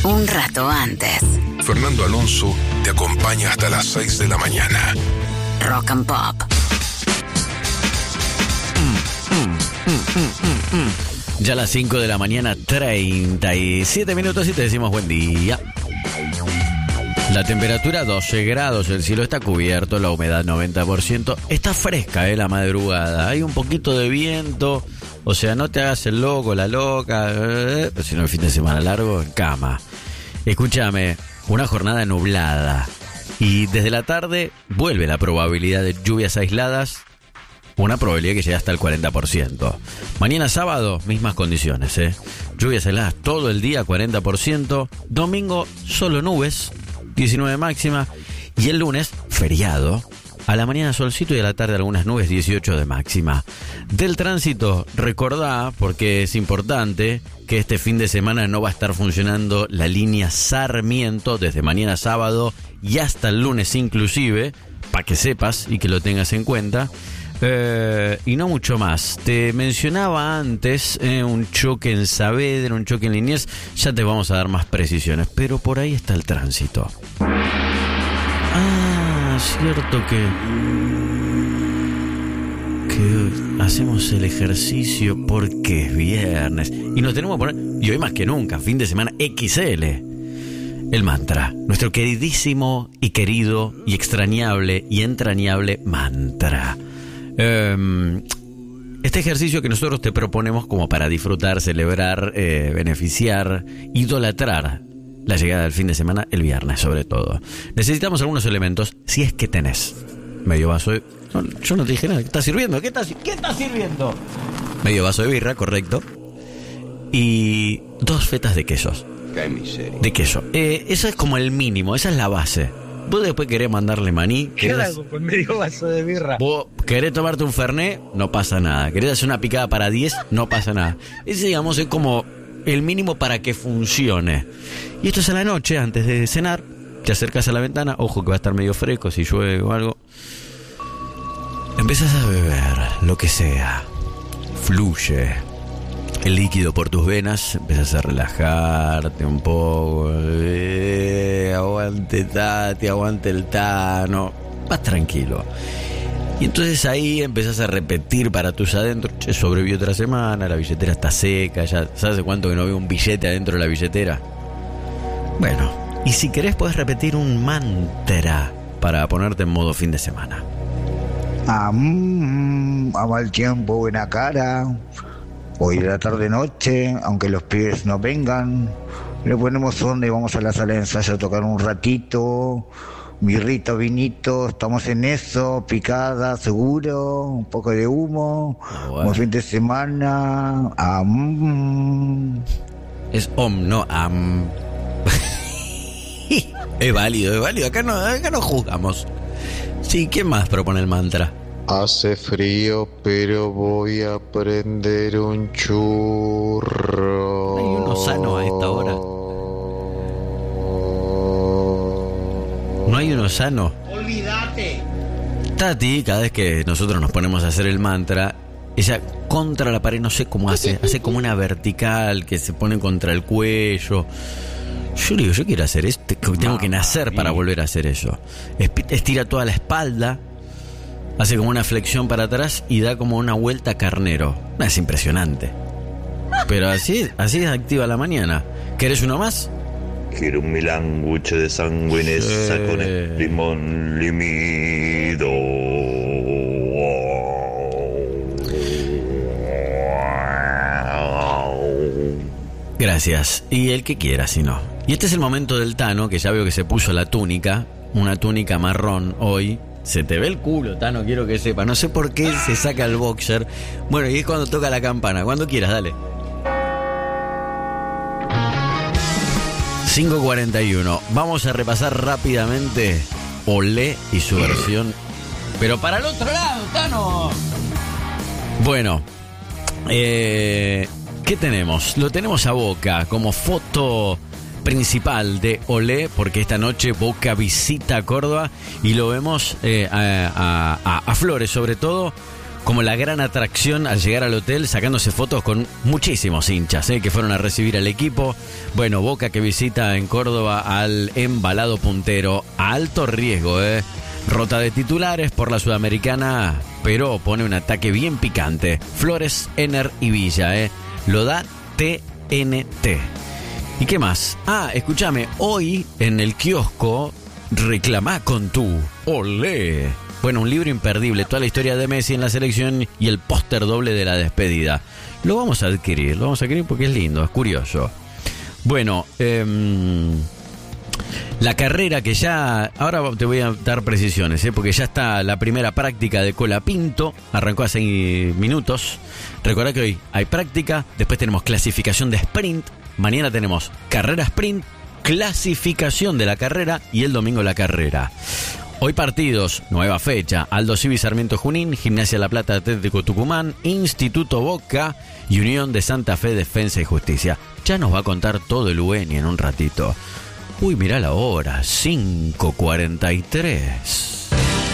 un rato antes. Fernando Alonso te acompaña hasta las 6 de la mañana. Rock and Pop. Ya a las 5 de la mañana, 37 minutos y te decimos buen día. La temperatura 12 grados, el cielo está cubierto, la humedad 90%. Está fresca, la madrugada. Hay un poquito de viento, o sea, no te hagas el loco, la loca. Pero si no, el fin de semana largo, en cama. Escúchame, una jornada nublada. Y desde la tarde vuelve la probabilidad de lluvias aisladas. Una probabilidad que llega hasta el 40%. Mañana sábado, mismas condiciones, Lluvias aisladas todo el día, 40%. Domingo, solo nubes, 19 máxima. Y el lunes, feriado. A la mañana solcito y a la tarde algunas nubes, 18 de máxima. Del tránsito, recordá, porque es importante, que este fin de semana no va a estar funcionando la línea Sarmiento desde mañana sábado y hasta el lunes inclusive, para que sepas y que lo tengas en cuenta. Y no mucho más. Te mencionaba antes un choque en Saavedra, un choque en Liniers. Ya te vamos a dar más precisiones, pero por ahí está el tránsito. Cierto que hacemos el ejercicio porque es viernes y nos tenemos que poner, y hoy más que nunca, fin de semana XL, el mantra, nuestro queridísimo y querido y extrañable y entrañable mantra. Este ejercicio que nosotros te proponemos como para disfrutar, celebrar, beneficiar, idolatrar la llegada del fin de semana, el viernes sobre todo. Necesitamos algunos elementos, si es que tenés. Medio vaso de... No, yo no te dije nada. ¿Qué está sirviendo? ¿Qué está sirviendo? Medio vaso de birra, correcto. Y 2 fetas de quesos. Qué miseria. De queso. Eso es como el mínimo, esa es la base. Vos después querés mandarle maní. ¿Qué hago con medio vaso de birra? Vos querés tomarte un fernet, no pasa nada. Querés hacer una picada para 10, no pasa nada. Ese, digamos, es como el mínimo para que funcione. Y esto es a la noche, antes de cenar. Te acercas a la ventana, ojo que va a estar medio fresco si llueve o algo. Empezás a beber lo que sea. Fluye el líquido por tus venas, empezás a relajarte un poco. Aguante Tati, aguante el Tano. Vas tranquilo. Y entonces ahí empezás a repetir para tus adentros. Che, sobrevivió otra semana, la billetera está seca. Ya ¿sabes cuánto que no veo un billete adentro de la billetera? Bueno, y si querés podés repetir un mantra para ponerte en modo fin de semana. A mal tiempo, buena cara. Hoy de la tarde-noche, aunque los pibes no vengan, le ponemos onda y vamos a la sala de ensayo a tocar un ratito. Birrito, vinito, estamos en eso, picada, seguro, un poco de humo, bueno. Un fin de semana. Es no Es válido, acá no juzgamos. Sí, ¿quién más propone el mantra? Hace frío, pero voy a prender un churro. Hay uno sano a esta hora. ¿No hay uno sano? ¡Olvídate! Tati, cada vez que nosotros nos ponemos a hacer el mantra, ella contra la pared, no sé cómo hace como una vertical que se pone contra el cuello. Yo le digo, yo quiero hacer esto, tengo que nacer para volver a hacer eso. Estira toda la espalda, hace como una flexión para atrás y da como una vuelta carnero. Es impresionante. Pero así es activa la mañana. ¿Querés uno más? Quiero un milanguche de sanguinesa con el limón limido. Gracias. Y el que quiera, si no. Y este es el momento del Tano, que ya veo que se puso la túnica, una túnica marrón hoy. Se te ve el culo, Tano, quiero que sepa. No sé por qué se saca el boxer. Bueno, y es cuando toca la campana. Cuando quieras, dale. 5:41. Vamos a repasar rápidamente Olé y su versión. Pero para el otro lado, Tano. Bueno, ¿qué tenemos? Lo tenemos a Boca como foto principal de Olé, porque esta noche Boca visita Córdoba y lo vemos a Flores, sobre todo como la gran atracción al llegar al hotel, sacándose fotos con muchísimos hinchas que fueron a recibir al equipo. Bueno, Boca que visita en Córdoba al embalado puntero, a alto riesgo, rota de titulares por la Sudamericana, pero pone un ataque bien picante. Flores, Ener y Villa, lo da TNT. ¿Y qué más? Escúchame, hoy en el kiosco reclamá con tu olé. Bueno, un libro imperdible, toda la historia de Messi en la selección y el póster doble de la despedida. Lo vamos a adquirir porque es lindo, es curioso. Bueno, la carrera que ya... Ahora te voy a dar precisiones, porque ya está la primera práctica de Colapinto. Arrancó hace minutos. Recordá que hoy hay práctica, después tenemos clasificación de sprint. Mañana tenemos carrera sprint, clasificación de la carrera y el domingo la carrera. Hoy partidos, nueva fecha, Aldo Civi Sarmiento Junín, Gimnasia La Plata Atlético Tucumán, Instituto Boca y Unión de Santa Fe Defensa y Justicia. Ya nos va a contar todo el UENI en un ratito. Uy, mirá la hora, 5:43.